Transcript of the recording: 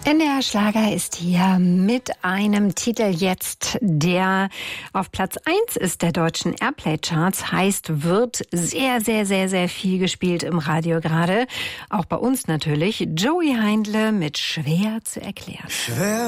NDR Schlager ist hier mit einem Titel jetzt, der auf Platz 1 ist der deutschen Airplay-Charts, heißt, wird sehr, sehr, sehr, sehr viel gespielt im Radio gerade. Auch bei uns natürlich. Joey Heindle mit Schwer zu erklären. Schwer